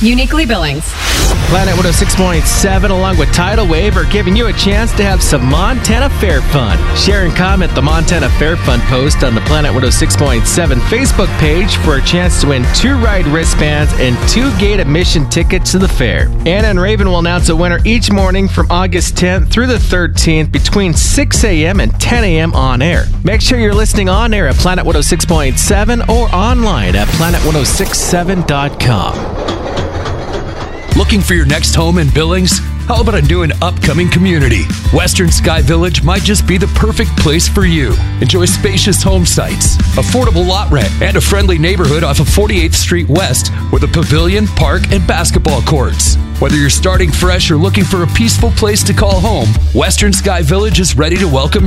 Uniquely Billings. Planet 106.7 along with Tidal Wave are giving you a chance to have some Montana Fair fun. Share and comment the Montana Fair Fun post on the Planet 106.7 Facebook page for a chance to win 2 ride wristbands and 2 gate admission tickets to the fair. Anna and Raven will announce a winner each morning from August 10th through the 13th between 6 a.m. and 10 a.m. on air. Make sure you're listening on air at Planet 106.7 or online at planet1067.com. Looking for your next home in Billings? How about a new and upcoming community? Western Sky Village might just be the perfect place for you. Enjoy spacious home sites, affordable lot rent, and a friendly neighborhood off of 48th Street West with a pavilion, park, and basketball courts. Whether you're starting fresh or looking for a peaceful place to call home, Western Sky Village is ready to welcome